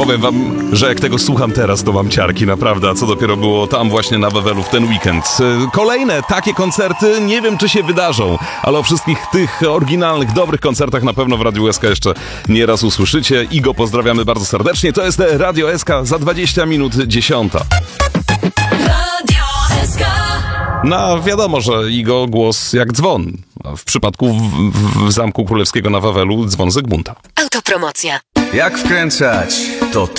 powiem wam, że jak tego słucham teraz, to mam ciarki, naprawdę. A co dopiero było tam właśnie na Wawelu w ten weekend. Kolejne takie koncerty, nie wiem czy się wydarzą, ale o wszystkich tych oryginalnych, dobrych koncertach na pewno w Radiu SK jeszcze nieraz usłyszycie. Igo, pozdrawiamy bardzo serdecznie. To jest Radio SK za 20 minut 10. Radio SK. No wiadomo, że Igo głos jak dzwon. A w przypadku w Zamku Królewskiego na Wawelu dzwon Zygmunta. Autopromocja. Jak wkręcać? To